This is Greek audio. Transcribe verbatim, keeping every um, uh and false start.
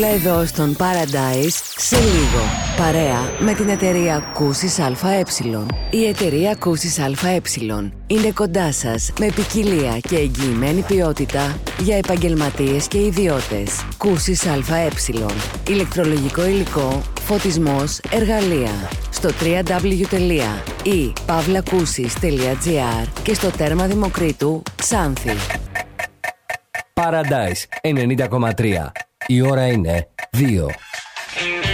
Εδώ στον Paradise σε λίγο. Παρέα με την εταιρεία Κούσης ΑΕ. Η εταιρεία Κούσης ΑΕ είναι κοντά σας με ποικιλία και εγγυημένη ποιότητα για επαγγελματίες και ιδιώτες. Κούσης ΑΕ. Ηλεκτρολογικό υλικό, φωτισμός, εργαλεία. Στο double-u double-u double-u τελεία i pavlakusis τελεία gr και στο τέρμα Δημοκρίτου, Ξάνθη. Paradise ενενήντα κόμμα τρία. Η ώρα είναι δύο.